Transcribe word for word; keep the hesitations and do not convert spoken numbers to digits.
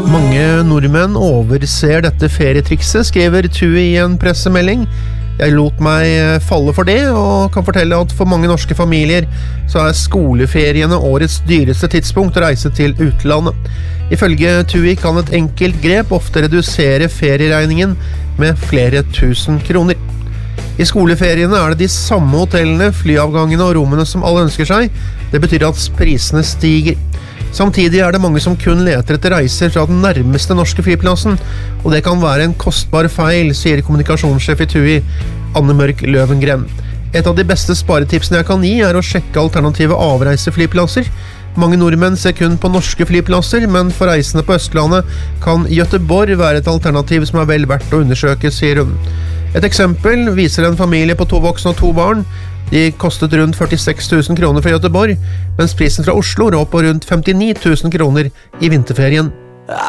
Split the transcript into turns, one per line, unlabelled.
Mange nordmenn overser dette ferietrikset, skriver TUI i en pressemelding. Jeg lot meg falle for det, og kan fortelle at for mange norske familier så er skoleferiene årets dyreste tidspunkt å reise til utlandet. Ifølge TUI kan et enkelt grep ofte redusere ferieregningen med flere tusen kroner. I skoleferiene er det de samme hotellene, flyavgangene og rommene som alle ønsker seg. Det betyr at prisene stiger. Samtidig er det mange som kun leter etter reiser fra den nærmeste norske flyplassen, og det kan være en kostbar feil, sier kommunikasjonssjef i TUI, Anne Mørk Løvengren. Et av de beste sparetipsene jeg kan gi er å sjekke alternative avreiseflyplasser. Mange nordmenn ser kun på norske flyplasser, men for reisende på Østlandet kan Göteborg være et alternativ som er vel verdt å undersøke, sier hun. Et eksempel viser en familie på to voksne og to barn. De kostet rundt førtiseks tusen kroner fra Göteborg, mens prisen fra Oslo lå på rundt femtini tusen kroner i vinterferien.